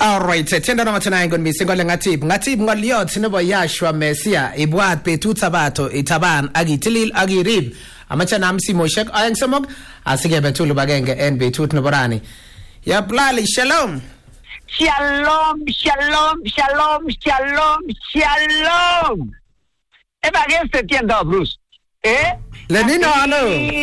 All right, tienda na tena ngon misingo le ngatib ngoliot nebo Yashua Mesia ibwat betut sabato itaban agitilil agirib amacha namsi moshek ayang somok asige betulu bagenge en betut nebo rani ya plali shalom Eba geste tienda Bruce. Lenino alo